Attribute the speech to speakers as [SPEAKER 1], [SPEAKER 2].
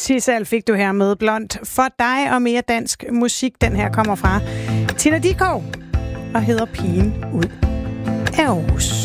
[SPEAKER 1] Sissal fik du her med Blond for dig og mere dansk musik. Den her kommer fra Tina Dickow og hedder Pigen ud af Aarhus.